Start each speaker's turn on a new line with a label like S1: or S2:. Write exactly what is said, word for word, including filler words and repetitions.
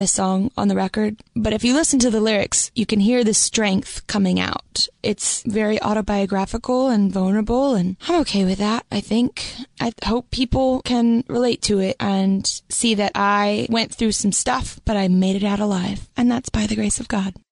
S1: a song on the record. But if you listen to the lyrics, you can hear the strength coming out. It's very autobiographical and vulnerable, and I'm okay with that, I think. I hope people can relate to it and see that I went through some stuff, but I made it out alive. And that's by the grace of God.